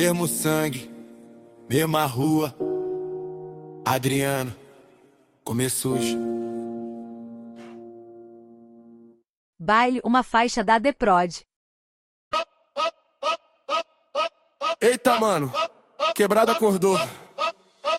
Mesmo sangue, mesma rua. Adriano, começou. Baile, uma faixa da The Prod. Eita, mano, quebrada acordou.